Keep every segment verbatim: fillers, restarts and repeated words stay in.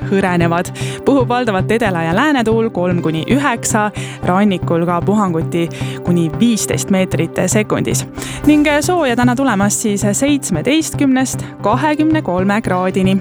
hõrenevad. Puhub valdavalt edela- ja läänetuul kolm kuni üheksa, rannikul ka puhanguti kuni viisteist meetrit sekundis. Ning sooja täna tulemas siis seitsmeteistkümnest kahekümne kolme kraadini.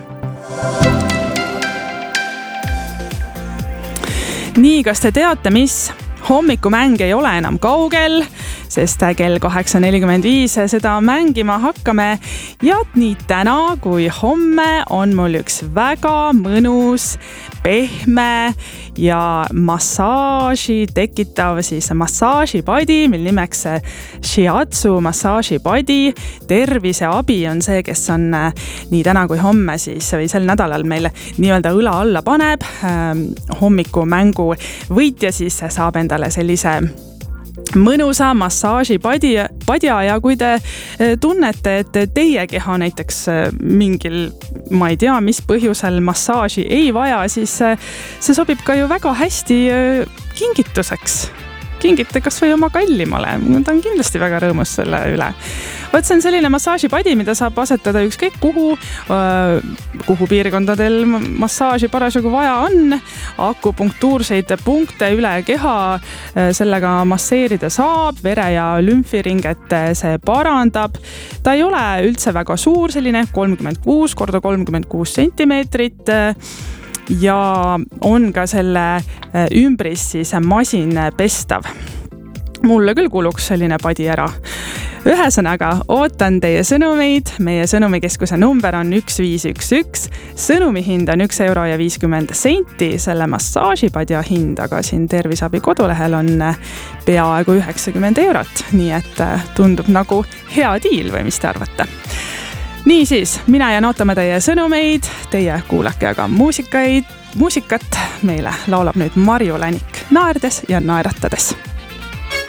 Nii, kas te teate, mis hommikumäng ei ole enam kaugel, sest kell kaheksa nelikümmend viis seda mängima hakkame ja nii täna kui homme on mul üks väga mõnus, pehme ja massaaži tekitav siis massaažipadi, mil nimeks Shiatsu massaažipadi. Terviseabi on see, kes on nii täna kui homme siis või sel nädalal meil nii-öelda õla alla paneb. Hommikumäng võitja siis saab endale sellise mõnusa massaažipadja padja ja kui te tunnete, et teie keha näiteks mingil, ma ei tea, mis põhjusel massaaži ei vaja, siis see sobib ka ju väga hästi kingituseks. Kingite kas või oma kallimale. Ta on kindlasti väga rõõmus selle üle. Võt see on selline massaažipadi, mida saab asetada ükskõik kuhu, kuhu piirkondadel massaaži parasjagu vaja on. Akupunktuurseid punkte üle keha sellega masseerida saab, vere- ja lümfiringet see parandab. Ta ei ole üldse väga suur, selline kolmkümmend kuus korda kolmkümmend kuus sentimeetrit. Ja on ka selle ümbris siis masin pestav. Mulle küll kuluks selline padi ära. Ühesõnaga, ootan teie sõnumeid. Meie sõnumikeskuse number on üks viis üks üks. Sõnumi hind on üks euro ja viiskümmend senti. Selle massaažipadja hind aga siin Tervisabi kodulehel on peaaegu üheksakümmend eurot. Nii et tundub nagu hea diil või mis te arvate? Nii siis, mina jään ootame teie sõnumeid, teie kuulake aga muusikaid, muusikat. Meile laulab nüüd Marju Länik naerdes ja naeratades.